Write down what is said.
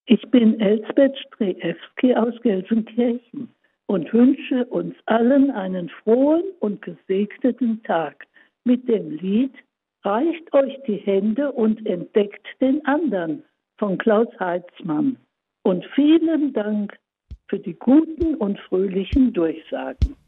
Ich bin Elsbeth Strejewski aus Gelsenkirchen und wünsche uns allen einen frohen und gesegneten Tag mit dem Lied Reicht euch die Hände und entdeckt den anderen von Klaus Heitzmann. Und vielen Dank für die guten und fröhlichen Durchsagen.